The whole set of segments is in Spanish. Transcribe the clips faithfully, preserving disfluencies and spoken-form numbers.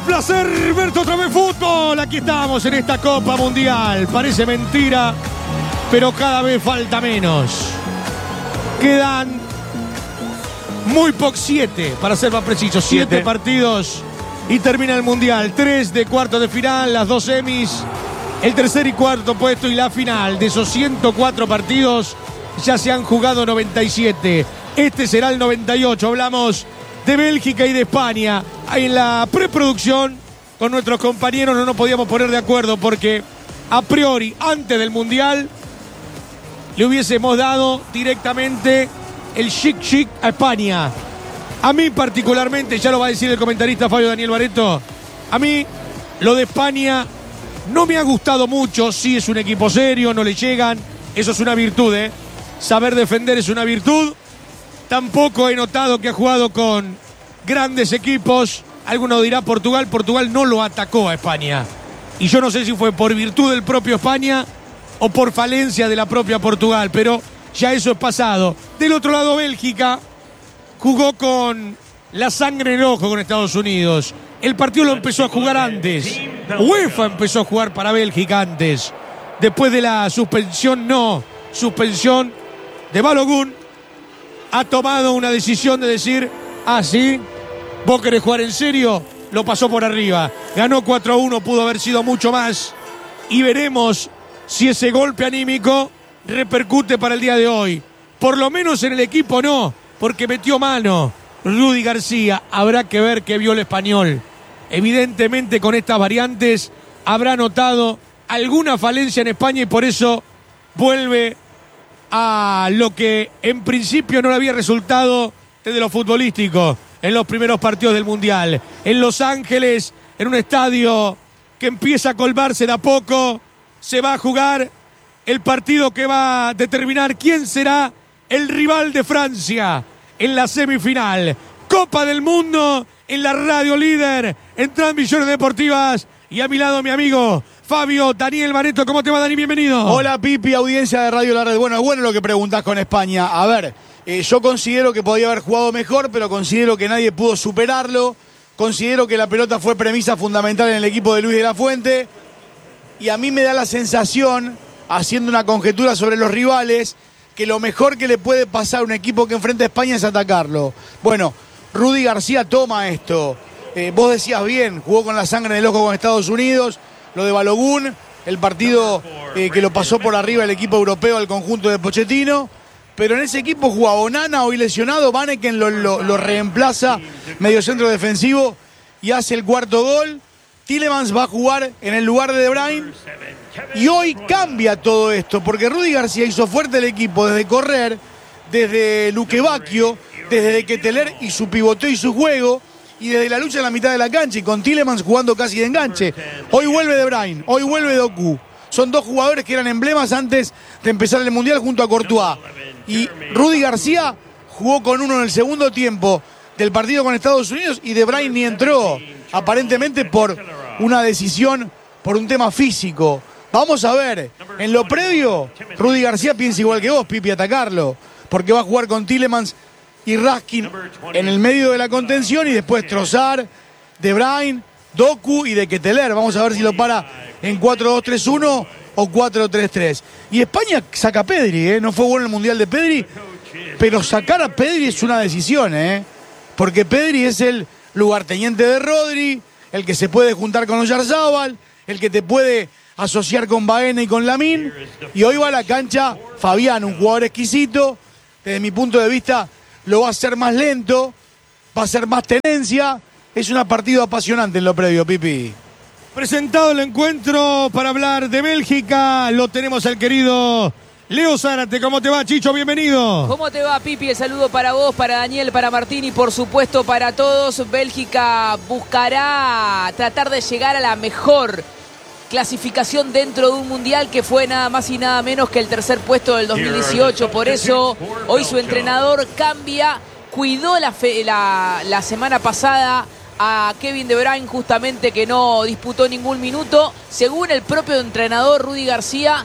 placer verte otra vez fútbol. Aquí estamos en esta Copa Mundial. Parece mentira, pero cada vez falta menos. Quedan muy pocos, siete, para ser más preciso. Siete, siete partidos y termina el Mundial. Tres de cuartos de final, las dos semis, el tercer y cuarto puesto y la final. De esos ciento cuatro partidos ya se han jugado noventa y siete. Este será el noventa y ocho. Hablamos de Bélgica y de España. En la preproducción con nuestros compañeros no nos podíamos poner de acuerdo porque a priori, antes del Mundial, le hubiésemos dado directamente el chic chic a España. A mí particularmente, ya lo va a decir el comentarista Fabio Daniel Barreto, a mí lo de España no me ha gustado mucho. Sí, es un equipo serio, no le llegan, eso es una virtud, ¿eh? Saber defender es una virtud. Tampoco he notado que ha jugado con grandes equipos. Alguno dirá Portugal. Portugal no lo atacó a España. Y yo no sé si fue por virtud del propio España o por falencia de la propia Portugal. Pero ya eso es pasado. Del otro lado, Bélgica jugó con la sangre en el ojo con Estados Unidos. El partido lo empezó a jugar antes. UEFA empezó a jugar para Bélgica antes. Después de la suspensión, no. Suspensión de Balogun. Ha tomado una decisión de decir, ah, sí, vos querés jugar en serio, lo pasó por arriba. Ganó cuatro a uno, pudo haber sido mucho más. Y veremos si ese golpe anímico repercute para el día de hoy. Por lo menos en el equipo no, porque metió mano Rudy García. Habrá que ver qué vio el español. Evidentemente con estas variantes habrá notado alguna falencia en España y por eso vuelve a lo que en principio no le había resultado desde lo futbolístico en los primeros partidos del Mundial. En Los Ángeles, en un estadio que empieza a colmarse de a poco, se va a jugar el partido que va a determinar quién será el rival de Francia en la semifinal. Copa del Mundo en la radio líder en transmisiones deportivas. Y a mi lado mi amigo Fabio Daniel Barreto. ¿Cómo te va, Dani? Bienvenido. Hola, Pipi, audiencia de Radio La Red. Bueno, es bueno lo que preguntás con España. A ver, eh, yo considero que podía haber jugado mejor, pero considero que nadie pudo superarlo. Considero que la pelota fue premisa fundamental en el equipo de Luis de la Fuente. Y a mí me da la sensación, haciendo una conjetura sobre los rivales, que lo mejor que le puede pasar a un equipo que enfrenta a España es atacarlo. Bueno, Rudy García toma esto. Eh, vos decías bien, jugó con la sangre en el ojo con Estados Unidos. Lo de Balogun, el partido eh, que lo pasó por arriba el equipo europeo al conjunto de Pochettino. Pero en ese equipo juega Onana, hoy lesionado. Vanneken lo, lo, lo reemplaza, medio centro defensivo, y hace el cuarto gol. Tielemans va a jugar en el lugar de De Bruyne. Y hoy cambia todo esto, porque Rudy García hizo fuerte el equipo desde correr, desde Luque Bacchio, desde De Ketelaere y su pivoteo y su juego, y desde la lucha en la mitad de la cancha, y con Tielemans jugando casi de enganche. Hoy vuelve De Bruyne, hoy vuelve Doku. Son dos jugadores que eran emblemas antes de empezar el Mundial junto a Courtois. Y Rudy García jugó con uno en el segundo tiempo del partido con Estados Unidos, y De Bruyne ni entró, aparentemente por una decisión, por un tema físico. Vamos a ver, en lo previo, Rudy García piensa igual que vos, Pipi, atacarlo, porque va a jugar con Tielemans y Raskin en el medio de la contención, y después Trossard, De Bruyne, Doku y De Ketelaere. Vamos a ver si lo para en cuatro dos tres uno o cuatro tres tres. Y España saca a Pedri, ¿eh? No fue bueno el Mundial de Pedri, pero sacar a Pedri es una decisión, ¿eh? Porque Pedri es el lugarteniente de Rodri, el que se puede juntar con Oyarzábal, el que te puede asociar con Baena y con Lamine. Y hoy va a la cancha Fabián, un jugador exquisito. Desde mi punto de vista, lo va a hacer más lento, va a ser más tenencia. Es un partido apasionante en lo previo, Pipi. Presentado el encuentro para hablar de Bélgica, lo tenemos al querido Leo Zárate. ¿Cómo te va, Chicho? Bienvenido. ¿Cómo te va, Pipi? El saludo para vos, para Daniel, para Martín y por supuesto para todos. Bélgica buscará tratar de llegar a la mejor clasificación dentro de un mundial que fue nada más y nada menos que el tercer puesto del dos mil dieciocho. Por eso hoy su entrenador cambia. Cuidó la, fe, la, la semana pasada a Kevin De Bruyne, justamente, que no disputó ningún minuto, según el propio entrenador Rudy García,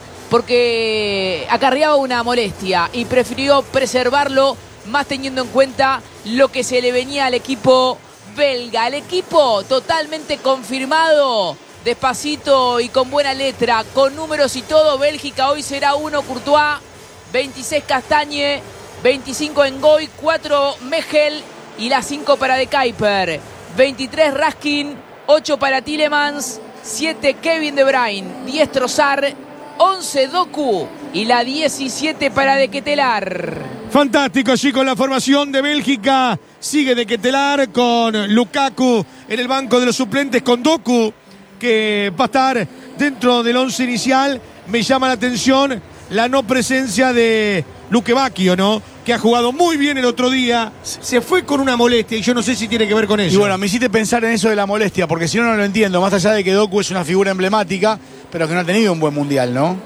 porque acarreaba una molestia y prefirió preservarlo, más teniendo en cuenta lo que se le venía al equipo belga. El equipo totalmente confirmado, despacito y con buena letra, con números y todo. Bélgica hoy será uno Courtois, veintiséis Castagne, veinticinco Ngoy, cuatro Mechel y las cinco para De Kuyper. veintitrés Raskin, ocho para Tielemans, siete Kevin De Bruyne, diez Trossard, once Doku y la diecisiete para De Ketelaere. Fantástico allí con la formación de Bélgica. Sigue De Ketelaere con Lukaku en el banco de los suplentes, con Doku, que va a estar dentro del once inicial. Me llama la atención la no presencia de Luque Bacchio, ¿no? Que ha jugado muy bien el otro día. Se fue con una molestia y yo no sé si tiene que ver con eso. Y bueno, me hiciste pensar en eso de la molestia, porque si no, no lo entiendo. Más allá de que Doku es una figura emblemática, pero que no ha tenido un buen mundial, ¿no?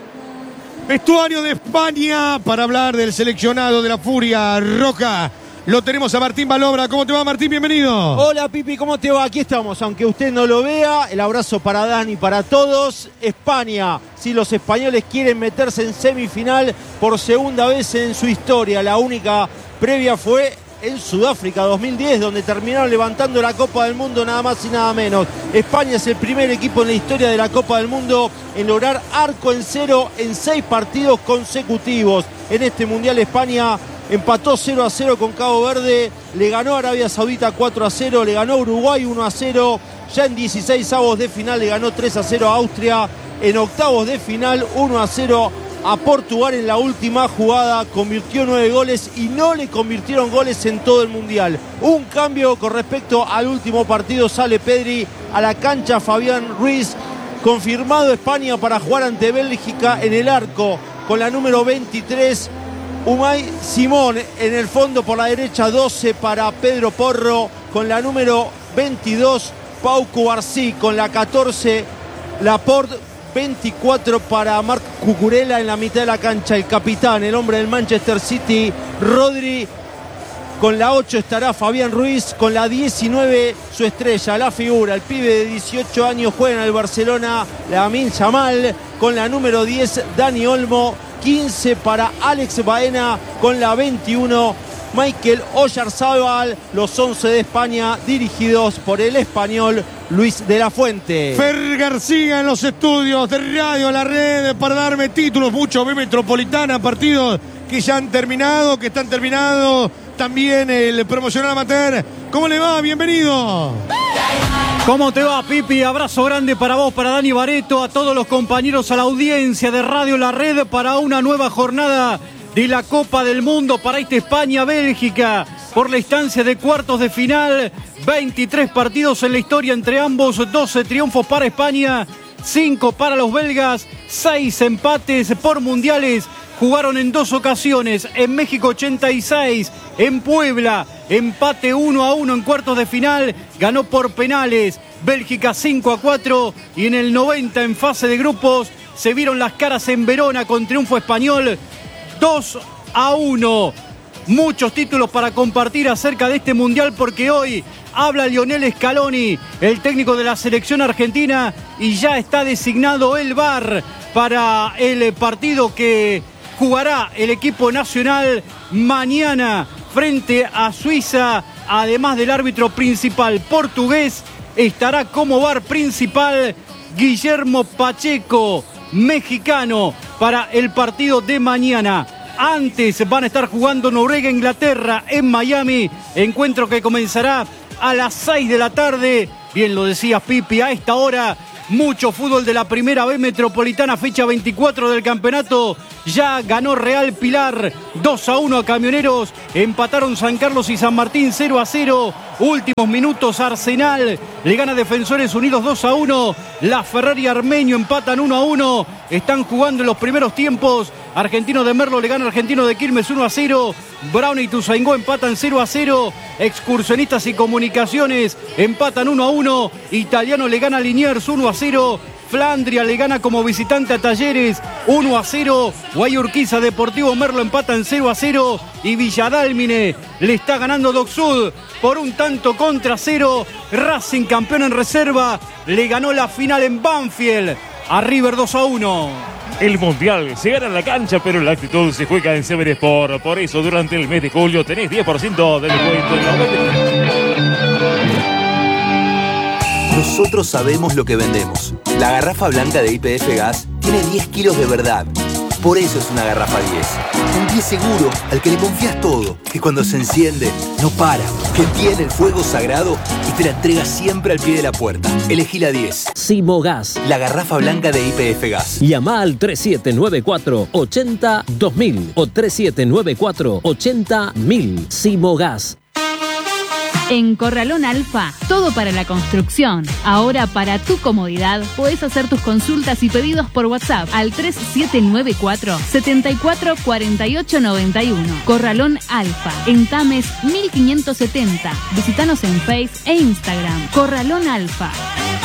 Vestuario de España para hablar del seleccionado de la Furia Roja. Lo tenemos a Martín Balobra. ¿Cómo te va, Martín? Bienvenido. Hola, Pipi, ¿cómo te va? Aquí estamos, aunque usted no lo vea. El abrazo para Dani, para todos. España, si los españoles quieren meterse en semifinal por segunda vez en su historia. La única previa fue en Sudáfrica dos mil diez, donde terminaron levantando la Copa del Mundo, nada más y nada menos. España es el primer equipo en la historia de la Copa del Mundo en lograr arco en cero en seis partidos consecutivos. En este Mundial España empató cero a cero con Cabo Verde, le ganó a Arabia Saudita cuatro a cero, le ganó a Uruguay uno a cero, ya en dieciséis avos de final le ganó tres a cero a Austria, en octavos de final uno a cero a Portugal en la última jugada, convirtió nueve goles y no le convirtieron goles en todo el Mundial. Un cambio con respecto al último partido, sale Pedri a la cancha, Fabián Ruiz, confirmado España para jugar ante Bélgica en el arco con la número veintitrés, Unai Simón, en el fondo por la derecha doce para Pedro Porro, con la número veintidós Pau Cubarsí, con la catorce Laporte, veinticuatro para Marc Cucurella en la mitad de la cancha, el capitán, el hombre del Manchester City, Rodri. Con la ocho estará Fabián Ruiz, con la diecinueve su estrella, la figura, el pibe de dieciocho años, juega en el Barcelona, Lamine Yamal, con la número diez Dani Olmo, quince para Alex Baena, con la veintiuno Michael Oyarzábal, los once de España dirigidos por el español Luis de la Fuente. Fer García en los estudios de Radio La Red para darme títulos, mucho B Metropolitana, partidos que ya han terminado, que están terminados. También el promocional amateur. ¿Cómo le va? Bienvenido. ¿Cómo te va, Pipi? Abrazo grande para vos, para Dani Bareto, a todos los compañeros, a la audiencia de Radio La Red para una nueva jornada de la Copa del Mundo para esta España-Bélgica por la instancia de cuartos de final. veintitrés partidos en la historia entre ambos, doce triunfos para España, cinco para los belgas, seis empates por mundiales. Jugaron en dos ocasiones, en México ochenta y seis, en Puebla, empate uno a uno en cuartos de final, ganó por penales, Bélgica cinco a cuatro, y en el noventa en fase de grupos se vieron las caras en Verona con triunfo español dos a uno. Muchos títulos para compartir acerca de este mundial, porque hoy habla Lionel Scaloni, el técnico de la selección argentina, y ya está designado el V A R para el partido que jugará el equipo nacional mañana frente a Suiza. Además del árbitro principal portugués, estará como V A R principal Guillermo Pacheco, mexicano, para el partido de mañana. Antes van a estar jugando Noruega e Inglaterra en Miami, encuentro que comenzará a las seis de la tarde. Bien lo decías, Pipi, a esta hora mucho fútbol de la Primera B Metropolitana, fecha veinticuatro del campeonato. Ya ganó Real Pilar dos a uno a Camioneros, empataron San Carlos y San Martín cero a cero. Últimos minutos, Arsenal le gana a Defensores Unidos dos a uno. La Ferrari y Armenio empatan uno a uno. Están jugando en los primeros tiempos. Argentino de Merlo le gana a Argentino de Quilmes uno a cero. Brown y Tuzaingó empatan cero a cero. Excursionistas y Comunicaciones empatan uno a uno. Italiano le gana a Liniers uno a cero. Flandria le gana como visitante a Talleres uno a cero. Guayurquiza, Deportivo Merlo empatan cero a cero. Y Villadálmine le está ganando Dock Sud por un tanto contra cero. Racing, campeón en reserva, le ganó la final en Banfield a River dos a uno. El Mundial se gana en la cancha, pero la actitud se juega en Seven Sport. Por eso durante el mes de julio tenés diez por ciento de descuento en la web. nosotros sabemos lo que vendemos. La garrafa blanca de Y P F Gas tiene diez kilos de verdad. Por eso es una garrafa diez. Un diez seguro al que le confías todo, que cuando se enciende no para, que tiene el fuego sagrado y te la entrega siempre al pie de la puerta. Elegí la diez. Simogas, la garrafa blanca de Y P F Gas. Llama al tres siete nueve cuatro, ocho cero, dos mil o tres siete nueve cuatro, ocho cero, mil. Simogas. En Corralón Alfa, todo para la construcción. Ahora, para tu comodidad, podés hacer tus consultas y pedidos por WhatsApp al tres siete nueve cuatro, siete cuatro cuatro ocho nueve uno. Corralón Alfa, en Tames mil quinientos setenta. Visítanos en Face e Instagram. Corralón Alfa.